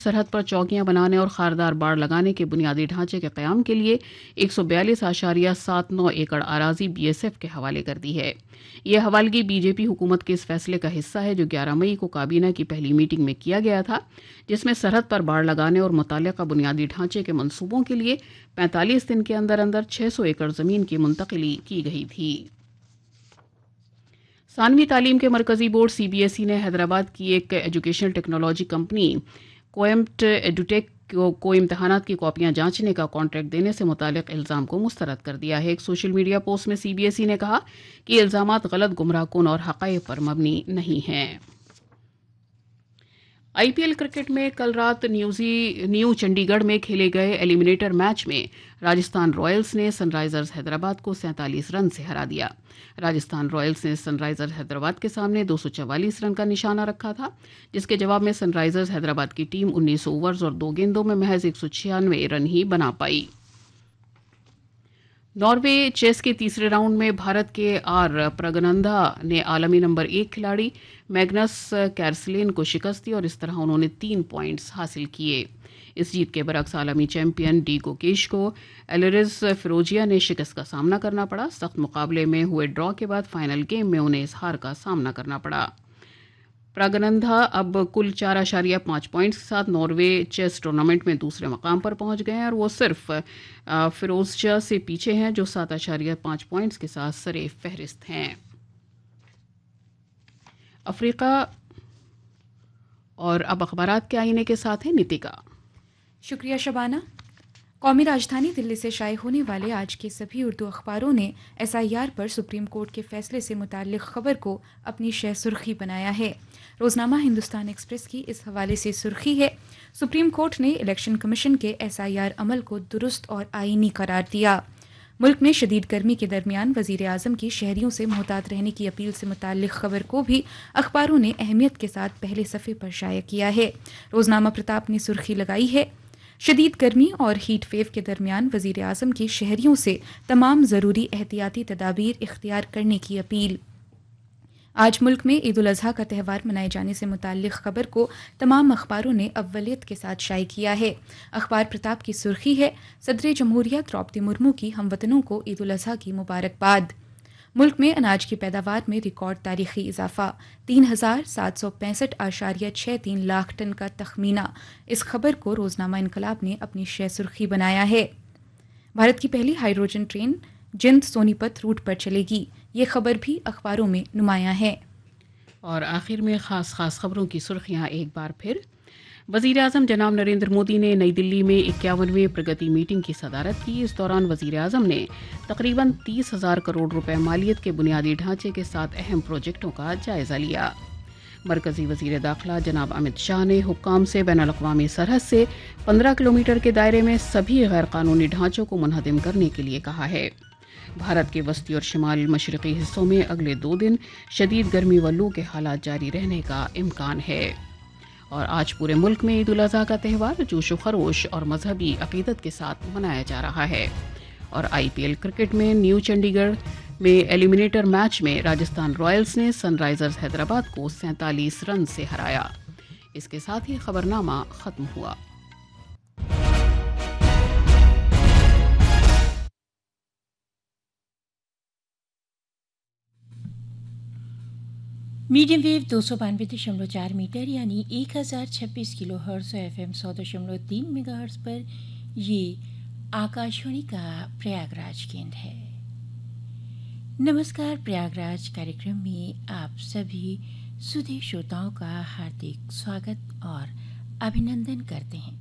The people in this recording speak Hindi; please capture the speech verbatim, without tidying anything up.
सरहद पर चौकियां बनाने और खारदार बाड़ लगाने के बुनियादी ढांचे के क़याम के लिए एक सौ बयालीस आशारिया सात नौ एकड़ अराजी बीएसएफ के हवाले कर दी है। यह हवालगी बीजेपी हुकूमत के इस फैसले का हिस्सा है जो ग्यारह मई को काबीना की पहली मीटिंग में किया गया था, जिसमें सरहद पर बाड़ लगाने और मुतल्लिका बुनियादी ढांचे के मनसूबों के लिए पैंतालीस दिन के अंदर अंदर छह सौ एकड़ ज़मीन की मुंतकिली की गई थी। सानवी तालीम के मरकज़ी बोर्ड सीबीएसई ने हैदराबाद की एक एजुकेशनल टेक्नोलॉजी कंपनी कोएम्प्ट एडुटेक को, को इम्तहानात की कॉपियां जांचने का कॉन्ट्रैक्ट देने से मुतालिक इल्ज़ाम को मुस्तरद कर दिया है। एक सोशल मीडिया पोस्ट में सीबीएसई ने कहा कि इल्ज़ामात गलत, गुमराहकुन और हक़ाइक़ पर मबनी नहीं हैं। आईपीएल क्रिकेट में कल रात न्यूजी न्यू चंडीगढ़ में खेले गए एलिमिनेटर मैच में राजस्थान रॉयल्स ने सनराइजर्स हैदराबाद को सैंतालीस रन से हरा दिया। राजस्थान रॉयल्स ने सनराइजर्स हैदराबाद के सामने दो सौ चवालीस रन का निशाना रखा था, जिसके जवाब में सनराइजर्स हैदराबाद की टीम उन्नीस ओवर्स और दो गेंदों में महज एक सौ छियानवे रन ही बना पाई। नॉर्वे चेस के तीसरे राउंड में भारत के आर प्रगनंदा ने आलमी नंबर एक खिलाड़ी मैग्नस कैर्सलेन को शिकस्त दी और इस तरह उन्होंने तीन पॉइंट्स हासिल किए। इस जीत के बरक्स आलमी चैंपियन डी गोकेश को एलरिस फिरोजिया ने शिकस्त का सामना करना पड़ा। सख्त मुकाबले में हुए ड्रॉ के बाद फाइनल गेम में उन्हें इस हार का सामना करना पड़ा। प्रागनंदा अब कुल चार आशारिया पाँच पॉइंट्स के साथ नॉर्वे चेस टूर्नामेंट में दूसरे मकाम पर पहुंच गए हैं और वो सिर्फ फिरोजशा से पीछे हैं जो सात आशारिया पाँच पॉइंट्स के साथ सरे फहरिस्त हैं। अफ्रीका और अब अखबारात के आईने के साथ है नीतिका। शुक्रिया शबाना। कौमी राजधानी दिल्ली से शाये होने वाले आज के सभी उर्दू अखबारों ने एसआईआर पर सुप्रीम कोर्ट के फैसले से मुताल्लिक खबर को अपनी शह सुर्खी बनाया है। रोजनामा हिंदुस्तान एक्सप्रेस की इस हवाले से सुर्खी है, सुप्रीम कोर्ट ने इलेक्शन कमीशन के एसआईआर अमल को दुरुस्त और आईनी करार दिया। मुल्क में शदीद गर्मी के दरमियान वजीर आजम की शहरियों से मोहतात रहने की अपील से मुताल्लिक खबर को भी अखबारों ने अहमियत के साथ पहले सफ़े पर शाया किया है। रोजनामा प्रताप ने सुर्खी लगाई है, शदीद गर्मी और हीट वेव के दरमियान वजीर आजम की शहरियों से तमाम ज़रूरी एहतियाती तदाबीर इख्तियार करने की अपील। आज मुल्क में ईद उल अज़हा का त्यौहार मनाए जाने से मुताल्लिक खबर को तमाम अखबारों ने अव्वलियत के साथ शाये किया है। अखबार प्रताप की सुर्खी है, सदर जमहूरिया द्रौपदी मुर्मू की हमवतनों को ईद उल अज़हा की मुबारकबाद। मुल्क में अनाज की पैदावार में रिकॉर्ड तारीखी इजाफा, तीन हजार सात सौ पैंसठ आशारिया छः तीन लाख टन का तखमीना। इस खबर को रोजनामा इनकलाब ने अपनी शह सुर्खी बनाया है। भारत की पहली हाइड्रोजन ट्रेन जिंद सोनीपत रूट पर चलेगी, ये खबर भी अखबारों में नुमायां है। और आखिर में खास खास खबरों की सुर्खियां एक बार फिर। वज़ीर आज़म जनाब नरेंद्र मोदी ने नई दिल्ली में इक्यावनवें प्रगति मीटिंग की सदारत की। इस दौरान वज़ीर आज़म ने तकरीबन तीस हजार करोड़ रुपए मालियत के बुनियादी ढांचे के साथ अहम प्रोजेक्टों का जायजा लिया। मरकजी वज़ीर दाखिला जनाब अमित शाह ने हुक्काम से बैनुल-अक़वामी सरहद से पंद्रह किलोमीटर के दायरे में सभी गैर कानूनी ढांचों को मुनहदिम करने के लिए कहा है। भारत के वस्ती और शिमाल मशरक़ी हिस्सों में अगले दो दिन शदीद गर्मी व लू के हालात जारी रहने का इम्कान है। और आज पूरे मुल्क में ईद उल अज़हा का त्यौहार जोश व खरोश और मजहबी अकीदत के साथ मनाया जा रहा है। और आईपीएल क्रिकेट में न्यू चंडीगढ़ में एलिमिनेटर मैच में राजस्थान रॉयल्स ने सनराइजर्स हैदराबाद को सैंतालीस रन से हराया। इसके साथ ही खबरनामा खत्म हुआ। मीडियम वेव दो सौ बानवे दशमलव चार मीटर यानी एक हज़ार छब्बीस किलो हर्ट्ज़ और एफ एम सौ दशमलव तीन मेगा हर्ट्ज़ पर ये आकाशवाणी का प्रयागराज केंद्र है। नमस्कार, प्रयागराज कार्यक्रम में आप सभी सुधे श्रोताओं का हार्दिक स्वागत और अभिनंदन करते हैं।